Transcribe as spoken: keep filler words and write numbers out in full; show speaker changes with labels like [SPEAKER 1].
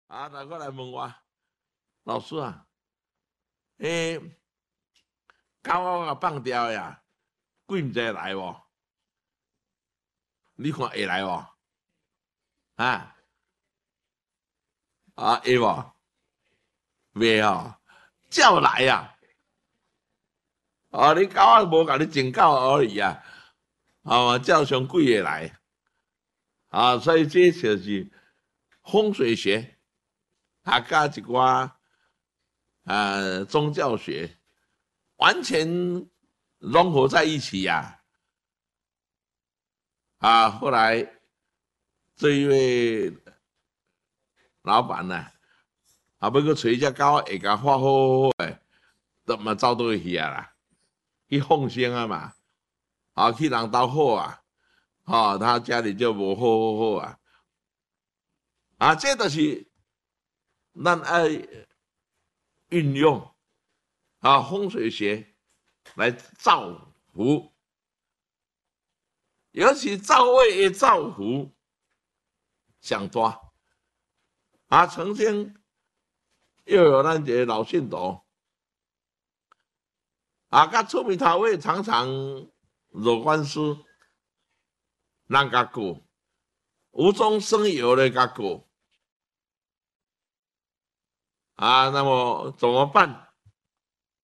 [SPEAKER 1] 啊，来过来问我，老师啊，诶、欸，狗仔啊放掉呀，几毋知来无？你看会来无？啊啊会无？袂哦，照来啊！哦，你狗仔无甲你真狗而已啊，哦，照常几个来啊，所以这就是风水学，啊，加一寡啊宗教学，完全融合在一起呀、啊。啊，后来这一位老板呢、啊，啊，要去找一只狗，会甲画好好好诶，都嘛走倒去啊啦，去放生啊嘛，啊，去人兜好啊，哦，他家里就无好好好啊，啊，这就是咱爱运用啊风水学来造福，尤其造位的造福上大啊，曾经又有咱一个老信徒。啊，甲出面头尾常常惹官司，人甲告，无中生有的甲告，啊，那么怎么办？